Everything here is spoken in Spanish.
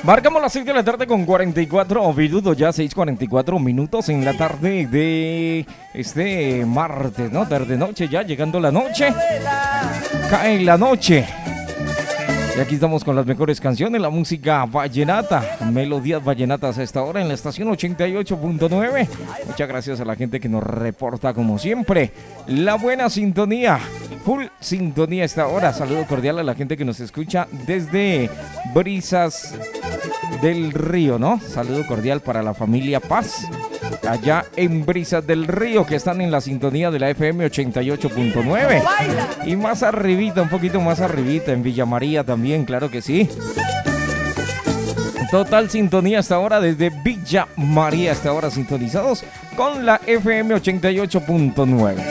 Marcamos las 6 de la tarde con 44 minutos, ya 6:44 minutos en la tarde de este martes, ¿no? Tarde-noche, ya llegando la noche, cae la noche. Y aquí estamos con las mejores canciones, la música vallenata, melodías vallenatas a esta hora en la estación 88.9. Muchas gracias a la gente que nos reporta como siempre. La buena sintonía, full sintonía a esta hora. Saludo cordial a la gente que nos escucha desde Brisas del Río, ¿no? Saludo cordial para la familia Paz, allá en Brisas del Río, que están en la sintonía de la FM 88.9. Y más arribita, un poquito más arribita, en Villa María también, claro que sí. Total sintonía hasta ahora desde Villa María, hasta ahora sintonizados con la FM 88.9.